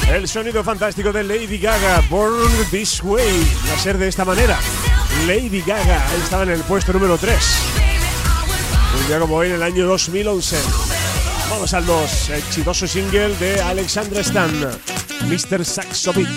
El sonido fantástico de Lady Gaga, Born This Way, va a ser de esta manera. Lady Gaga estaba en el puesto número 3. Un día como hoy en el año 2011. Vamos al 2, exitoso single de Alexandra Stan, Mr. Saxo Beat.